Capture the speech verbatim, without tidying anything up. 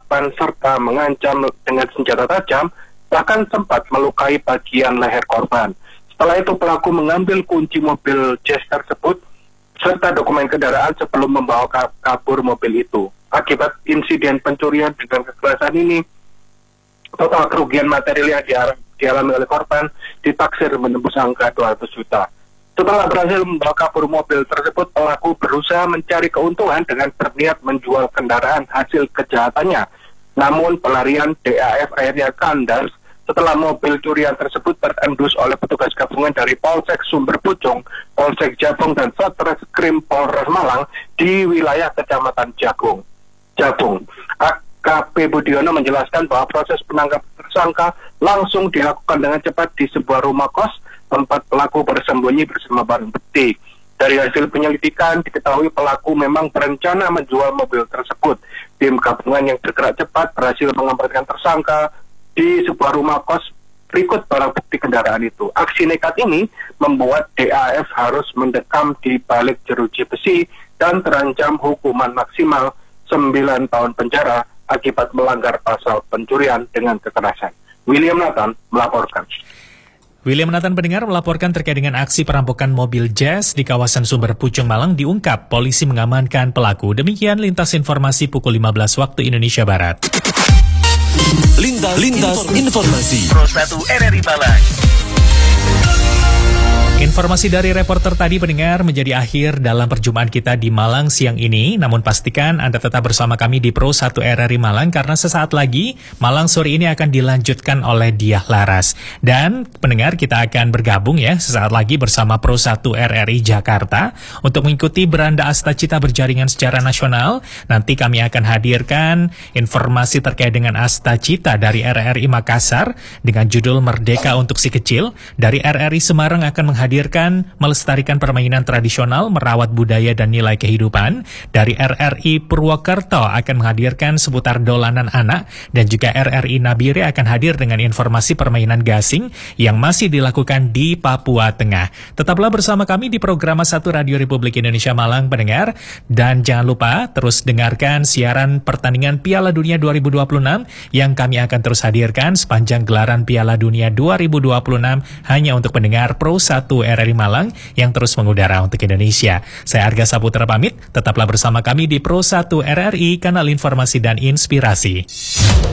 korban serta mengancam dengan senjata tajam, bahkan sempat melukai bagian leher korban. Setelah itu pelaku mengambil kunci mobil Jazz tersebut serta dokumen kendaraan sebelum membawa kabur mobil itu. Akibat insiden pencurian dengan kekerasan ini, total kerugian material yang dialami oleh korban ditaksir menembus angka dua ratus juta. Setelah berhasil membawa kabur mobil tersebut, pelaku berusaha mencari keuntungan dengan berniat menjual kendaraan hasil kejahatannya. Namun pelarian D A F akhirnya kandas setelah mobil curian tersebut terendus oleh petugas gabungan dari Polsek Sumber Pucung, Polsek Jabung, dan Satreskrim Polres Malang di wilayah Kecamatan Jagung. Jabung. A K P Budiono menjelaskan bahwa proses penangkapan tersangka langsung dilakukan dengan cepat di sebuah rumah kos tempat pelaku bersembunyi bersama barang bukti. Dari hasil penyelidikan diketahui pelaku memang berencana menjual mobil tersebut. Tim gabungan yang bergerak cepat berhasil mengamankan tersangka di sebuah rumah kos berikut barang bukti kendaraan itu. Aksi nekat ini membuat D A F harus mendekam di balik jeruji besi dan terancam hukuman maksimal sembilan tahun penjara akibat melanggar pasal pencurian dengan kekerasan. William Nathan melaporkan. William Nathan pendengar melaporkan terkait dengan aksi perampokan mobil Jazz di kawasan Sumber Pucung Malang diungkap polisi mengamankan pelaku. Demikian lintas informasi pukul lima belas waktu Indonesia Barat. Lintas, lintas informasi. Pro satu R R I Malang. Informasi dari reporter tadi pendengar menjadi akhir dalam perjumpaan kita di Malang siang ini. Namun pastikan Anda tetap bersama kami di Pro satu R R I Malang karena sesaat lagi Malang sore ini akan dilanjutkan oleh Diah Laras. Dan pendengar kita akan bergabung ya sesaat lagi bersama Pro satu R R I Jakarta untuk mengikuti Beranda Astacita berjaringan secara nasional. Nanti kami akan hadirkan informasi terkait dengan Astacita dari R R I Makassar dengan judul Merdeka untuk Si Kecil. Dari R R I Semarang akan menghadirkan hadirkan melestarikan permainan tradisional, merawat budaya dan nilai kehidupan. Dari R R I Purwokerto akan menghadirkan seputar dolanan anak, dan juga R R I Nabire akan hadir dengan informasi permainan gasing yang masih dilakukan di Papua Tengah. Tetaplah bersama kami di program satu Radio Republik Indonesia Malang pendengar, dan jangan lupa terus dengarkan siaran pertandingan Piala Dunia dua ribu dua puluh enam yang kami akan terus hadirkan sepanjang gelaran Piala Dunia dua ribu dua puluh enam hanya untuk pendengar Pro satu R R I Malang yang terus mengudara untuk Indonesia. Saya Arga Saputra pamit, tetaplah bersama kami di Pro satu R R I, kanal informasi dan inspirasi.